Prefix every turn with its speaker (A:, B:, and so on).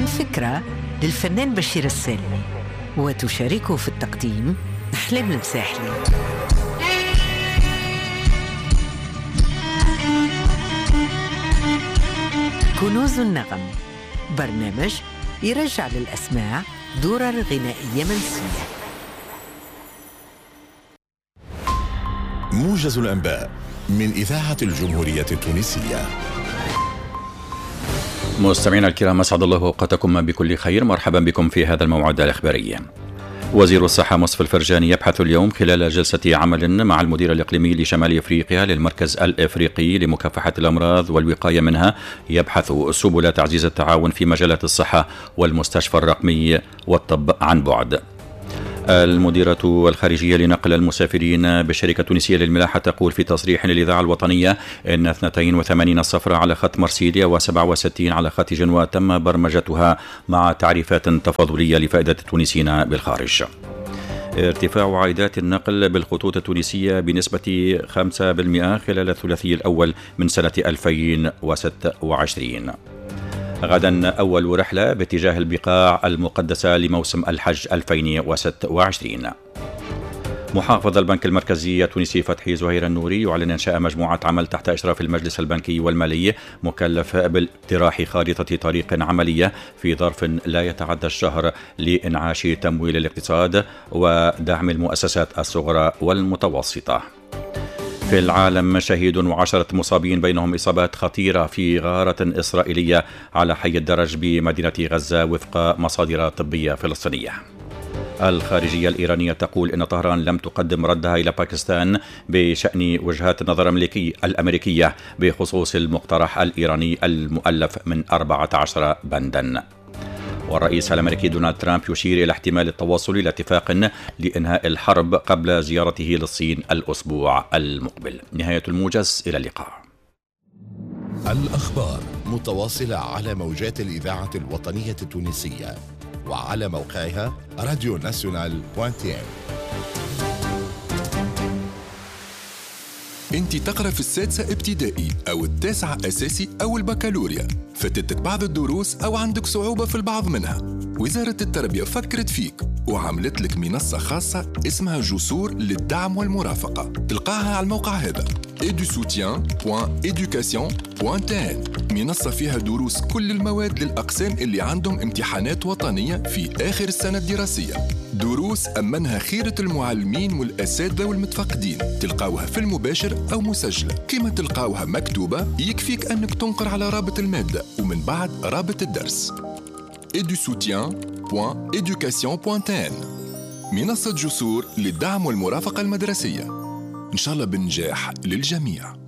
A: عن فكرة للفنان بشير السالمي، وتشاركه في التقديم أحلام المساحلي. كنوز النغم، برنامج يرجع للأسماع درر غنائية منسية.
B: موجز الأنباء من إذاعة الجمهورية التونسية.
C: مستمعينا الكرام، أسعد الله أوقاتكم بكل خير. مرحبا بكم في هذا الموعد الإخباري. وزير الصحة مصطفى الفرجاني يبحث اليوم خلال جلسة عمل مع المدير الإقليمي لشمال إفريقيا للمركز الإفريقي لمكافحة الأمراض والوقاية منها، يبحث سبل تعزيز التعاون في مجالات الصحة والمستشفى الرقمي والطب عن بعد. المديرة الخارجية لنقل المسافرين بالشركة التونسية للملاحة تقول في تصريح للإذاعة الوطنية إن 82 سفرة على خط مرسيليا و67 على خط جنوا تم برمجتها مع تعريفات تفاضلية لفائدة التونسيين بالخارج. ارتفاع عائدات النقل بالخطوط التونسية بنسبة 5% خلال الثلاثي الأول من سنة 2026. غدا أول رحلة باتجاه البقاع المقدسة لموسم الحج 2026. محافظ البنك المركزي التونسي فتحي زهير النوري يعلن إنشاء مجموعة عمل تحت إشراف المجلس البنكي والمالي، مكلف باقتراح خارطة طريق عملية في ظرف لا يتعدى الشهر لإنعاش تمويل الاقتصاد ودعم المؤسسات الصغرى والمتوسطة. في العالم شهيد و10 مصابين بينهم إصابات خطيرة في غارة إسرائيلية على حي الدرج بمدينة غزة وفق مصادر طبية فلسطينية. الخارجية الإيرانية تقول إن طهران لم تقدم ردها إلى باكستان بشأن وجهات النظر الأمريكية بخصوص المقترح الإيراني المؤلف من 14 بندا. والرئيس الأمريكي دونالد ترامب يشير إلى احتمال التوصل إلى اتفاق لإنهاء الحرب قبل زيارته للصين الأسبوع المقبل. نهاية الموجز، إلى اللقاء.
B: الأخبار متواصلة على موجات الإذاعة الوطنية التونسية وعلى موقعها radionational.tn.
D: انت تقرأ في السادسة ابتدائي أو التاسعة أساسي أو البكالوريا، فاتتك بعض الدروس أو عندك صعوبة في البعض منها. وزارة التربية فكرت فيك وعملت لك منصة خاصة اسمها جسور للدعم والمرافقة، تلقاها على الموقع هذا edusoutien.education.tn. منصة فيها دروس كل المواد للأقسام اللي عندهم امتحانات وطنية في آخر السنة الدراسية. دروس أمنها خيرة المعلمين والأساتذة والمتفقدين، تلقاوها في المباشر أو مسجلة. كما تلقاوها مكتوبة يكفيك أنك تنقر على رابط المادة ومن بعد رابط الدرس. edusoutien.education.tn، منصة جسور للدعم والمرافقة المدرسية، إن شاء الله بالنجاح للجميع.